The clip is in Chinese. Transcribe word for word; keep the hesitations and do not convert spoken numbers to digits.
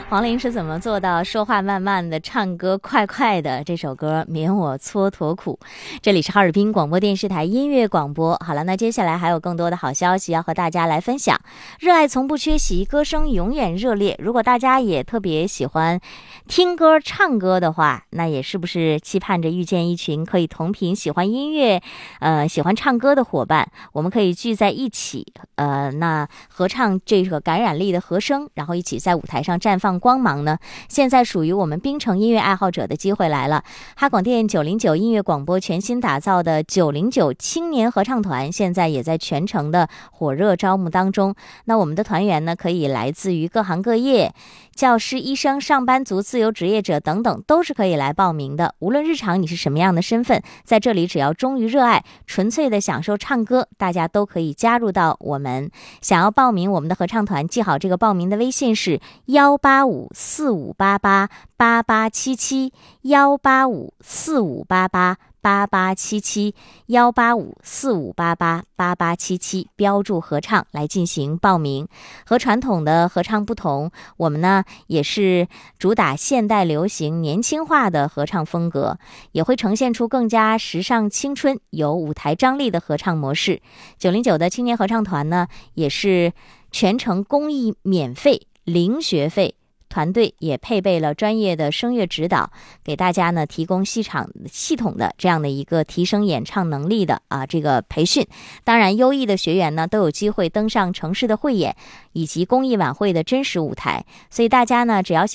黄龄是怎么做到说话慢慢的，唱歌快快的？这首歌免我蹉跎苦。这里是哈尔滨广播电视台音乐广播。好了，那接下来还有更多的好消息要和大家来分享。热爱从不缺席，歌声永远热烈。如果大家也特别喜欢听歌唱歌的话，那也是不是期盼着遇见一群可以同频喜欢音乐呃喜欢唱歌的伙伴，我们可以聚在一起，呃那合唱这个感染力的和声，然后一起在舞台上绽放光芒呢？现在属于我们槟城音乐爱好者的机会来了。哈广电九零九音乐广播全新打造的九零九青年合唱团，现在也在全城的火热招募当中。那我们的团员呢，可以来自于各行各业，教师、医生、上班族、自由职业者等等，都是可以来报名的。无论日常你是什么样的身份，在这里只要忠于热爱，纯粹的享受唱歌，大家都可以加入到我们。想要报名我们的合唱团，记好这个报名的微信是幺八五四五八八八八七七，幺八五四五八八八八七七，幺八五四五八八八八七七，标注合唱来进行报名。和传统的合唱不同，我们呢也是主打现代流行年轻化的合唱风格，也会呈现出更加时尚青春有舞台张力的合唱模式。九零九的青年合唱团呢，也是全程公益免费，零学费，团队也配备了专业的声乐指导，给大家呢提供系场系统的这样的一个提升演唱能力的啊这个培训。当然，优异的学员呢都有机会登上城市的汇演以及公益晚会的真实舞台。所以大家呢，只要